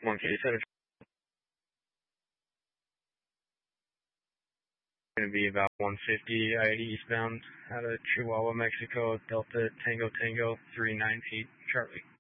1K Center. Going to be about 150 IAD eastbound out of Chihuahua, Mexico, Delta Tango Tango 398 Charlie.